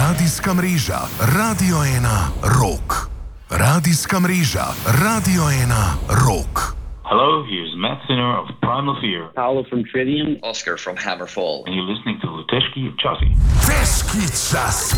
Radijska mreža Radio 1 Rock. Radijska mreža Radio 1 Rock. Hello, here's Matt Sinner of Primal Fear. Paolo from Trivium. Oscar from Hammerfall. And you're listening to Težki časi. Težki časi.